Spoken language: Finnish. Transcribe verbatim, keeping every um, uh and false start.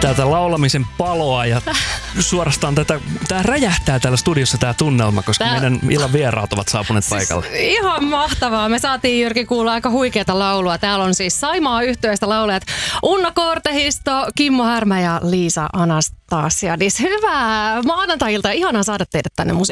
tätä laulamisen paloa ja suorastaan tätä, tää räjähtää täällä studiossa tää tunnelma, koska tää... meidän illan vieraat ovat saapuneet siis paikalle. Ihan mahtavaa. Me saatiin Jyrki kuulla aika huikeata laulua. Täällä on siis Saimaa yhtyeestä laulajat Unna Kortehisto, Kimmo Härmä ja Liisa Anastasiadis. Hyvää maanantai-iltaa. Ihanaa saada teidät tänne musiikkiin.